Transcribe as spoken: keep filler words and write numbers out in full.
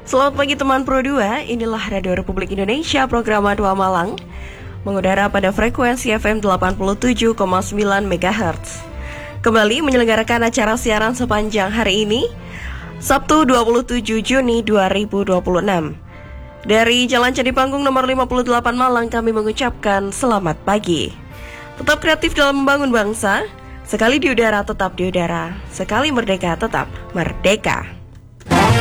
Selamat pagi teman Pro dua, inilah Radio Republik Indonesia program dua Malang, mengudara pada frekuensi F M delapan puluh tujuh koma sembilan megahertz. Kembali menyelenggarakan acara siaran sepanjang hari ini, Sabtu dua puluh tujuh Juni dua ribu dua puluh enam. Dari Jalan Candi Panggung nomor lima puluh delapan Malang, kami mengucapkan selamat pagi. Tetap kreatif dalam membangun bangsa, sekali di udara tetap di udara, sekali merdeka tetap merdeka.